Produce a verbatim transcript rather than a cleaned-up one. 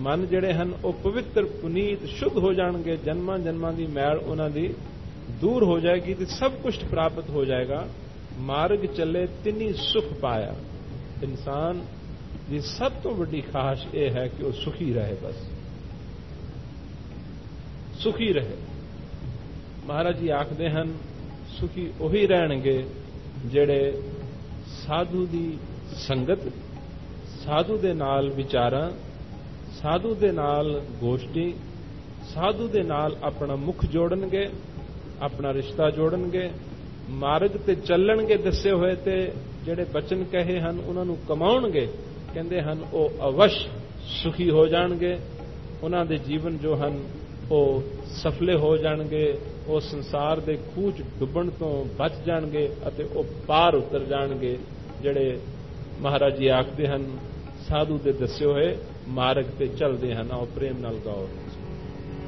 ਮਨ ਜਿਹੜੇ ਹਨ ਉਹ ਪਵਿੱਤਰ ਪੁਨੀਤ ਸ਼ੁੱਧ ਹੋ ਜਾਣਗੇ, ਜਨਮਾਂ ਜਨਮਾਂ ਦੀ ਮੈਲ ਉਹਨਾਂ ਦੀ ਦੂਰ ਹੋ ਜਾਏਗੀ ਤੇ ਸਭ ਕੁਝ ਪ੍ਰਾਪਤ ਹੋ ਜਾਏਗਾ। ਮਾਰਗ ਚੱਲੇ ਤਿੰਨੀ ਸੁਖ ਪਾਇਆ। ਇਨਸਾਨ ਦੀ ਸਭ ਤੋਂ ਵੱਡੀ ਖਾਸ਼ ਇਹ ਹੈ ਕਿ ਉਹ ਸੁਖੀ ਰਹੇ, ਬਸ ਸੁਖੀ ਰਹੇ। ਮਹਾਰਾਜ ਜੀ ਆਖਦੇ ਹਨ ਸੁਖੀ ਉਹੀ ਰਹਿਣਗੇ ਜਿਹੜੇ ਸਾਧੂ ਦੀ ਸੰਗਤ, ਸਾਧੂ ਦੇ ਨਾਲ ਵਿਚਾਰਾਂ, ਸਾਧੂ ਦੇ ਨਾਲ ਗੋਸ਼ਟੀ, ਸਾਧੂ ਦੇ ਨਾਲ ਆਪਣਾ ਮੁਖ ਜੋੜਨਗੇ, ਆਪਣਾ ਰਿਸ਼ਤਾ ਜੋੜਨਗੇ, ਮਾਰਗ ਤੇ ਚੱਲਣਗੇ ਦੱਸੇ ਹੋਏ ਤੇ ਜਿਹੜੇ ਬਚਨ ਕਹੇ ਹਨ ਉਹਨਾਂ ਨੂੰ ਕਮਾਉਣਗੇ। ਕਹਿੰਦੇ ਹਨ ਉਹ ਅਵਸ਼ ਸੁਖੀ ਹੋ ਜਾਣਗੇ, ਉਹਨਾਂ ਦੇ ਜੀਵਨ ਜੋ ਹਨ ਉਹ ਸਫਲੇ ਹੋ ਜਾਣਗੇ, ਉਹ ਸੰਸਾਰ ਦੇ ਖੂਹ 'ਚ ਡੁੱਬਣ ਤੋਂ ਬਚ ਜਾਣਗੇ ਅਤੇ ਉਹ ਪਾਰ ਉਤਰ ਜਾਣਗੇ। ਜਿਹੜੇ ਮਹਾਰਾਜ ਜੀ ਆਖਦੇ ਹਨ ਸਾਧੂ ਦੇ ਦੱਸੇ ਹੋਏ ਮਾਰਗ ਤੇ ਚੱਲਦੇ ਹਨ। ਆਓ ਪ੍ਰੇਮ ਨਾਲ ਗਾਓ।